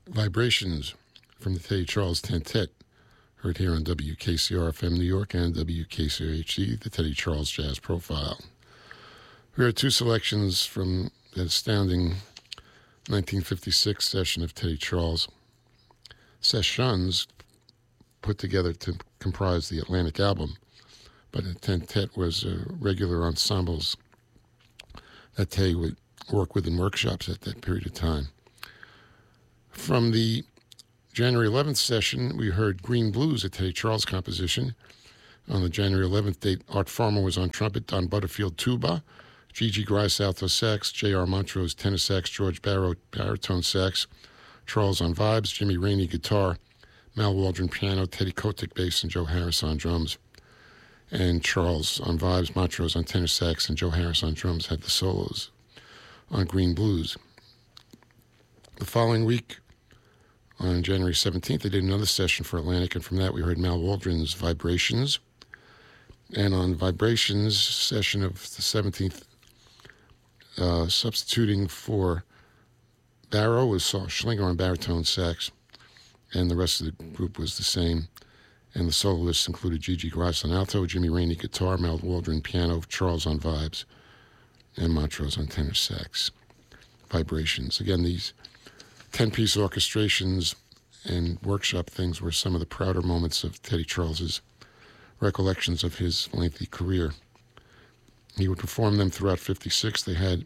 Vibrations from the Teddy Charles Tentet, heard here on WKCR-FM New York and WKCR-HD, the Teddy Charles Jazz Profile. We heard two selections from the astounding 1956 session of Teddy Charles. Sessions put together to comprise the Atlantic album, but the Tentet was regular ensembles that Teddy would work with in workshops at that period of time. From the January 11th session, we heard Green Blues, a Teddy Charles composition. On the January 11th date, Art Farmer was on trumpet, Don Butterfield tuba, Gigi Grice alto sax, J.R. Montrose tenor sax, George Barrow baritone sax, Charles on vibes, Jimmy Rainey guitar, Mal Waldron piano, Teddy Kotick bass, and Joe Harris on drums. And Charles on vibes, Montrose on tenor sax, and Joe Harris on drums had the solos on Green Blues. The following week, on January 17th, they did another session for Atlantic, and from that we heard Mal Waldron's Vibrations. And on Vibrations session of the 17th, substituting for Barrow was Saul Schlinger on baritone sax, and the rest of the group was the same. And the soloists included Gigi Grice on alto, Jimmy Rainey guitar, Mal Waldron piano, Charles on vibes, and Montrose on tenor sax. Vibrations. Again, these 10-piece orchestrations and workshop things were some of the prouder moments of Teddy Charles's recollections of his lengthy career. He would perform them throughout '56. They had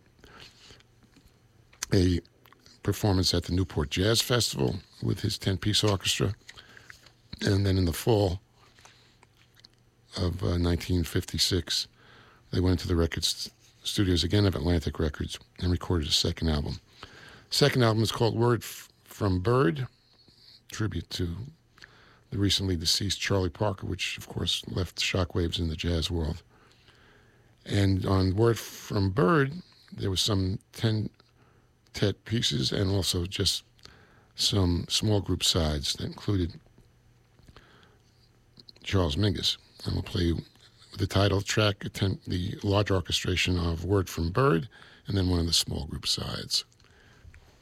a performance at the Newport Jazz Festival with his 10-piece orchestra. And then in the fall of 1956, they went into the record studios again of Atlantic Records and recorded a second album. Second album is called Word from Bird, tribute to the recently deceased Charlie Parker, which, of course, left shockwaves in the jazz world. And on Word from Bird, there was some 10-tet pieces and also just some small group sides that included Charles Mingus. And we'll play you the title track, the large orchestration of Word from Bird, and then one of the small group sides.